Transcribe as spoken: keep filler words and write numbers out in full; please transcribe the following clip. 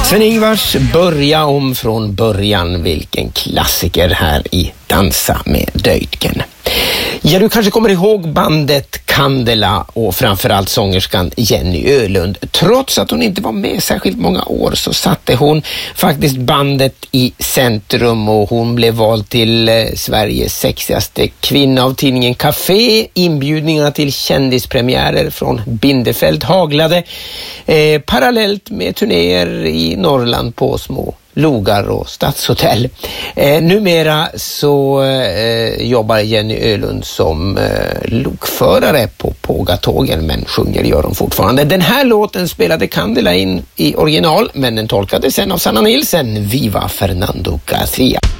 Sven-Ingvars Börja om från början, vilken klassiker här i Dansa med Döjtgen. Ja, du kanske kommer ihåg bandet Candela och framförallt sångerskan Jenny Ölund. Trots att hon inte var med särskilt många år så satte hon faktiskt bandet i centrum och hon blev vald till eh, Sveriges sexigaste kvinna av tidningen Café. Inbjudningarna till kändispremiärer från Bindefeld haglade eh, parallellt med turnéer i Norrland på små logar och stadshotell. Eh, numera så eh, jobbar Jenny Ölund som eh, lokförare på Pågatågen, men sjunger gör hon fortfarande. Den här låten spelade Candela in i original, men den tolkades sen av Sanna Nilsen, Viva Fernando Garcia.